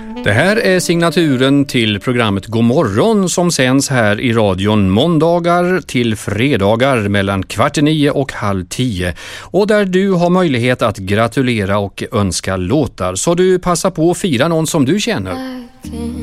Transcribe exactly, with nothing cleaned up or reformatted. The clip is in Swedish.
Det här är signaturen till programmet God morgon som sänds här i radion måndagar till fredagar mellan kvart i nio och halv tio. Och där du har möjlighet att gratulera och önska låtar. Så du passar på att fira någon som du känner.